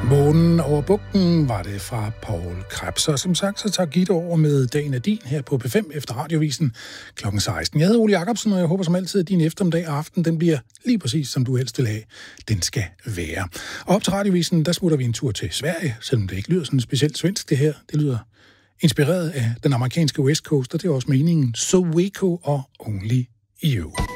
Månen over bugten var det fra Poul Krebs. Og som sagt, så tager Gitte over med Dagen er din her på P5 efter radiovisen kl. 16. Jeg hedder Ole Jacobsen, og jeg håber som altid, at din eftermiddag og aften, den bliver lige præcis, som du helst vil have. Den skal være. Og op til radiovisen, der smutter vi en tur til Sverige, selvom det ikke lyder sådan specielt svensk det her. Det lyder inspireret af den amerikanske West Coast, og det er også meningen. So Waco og Only You.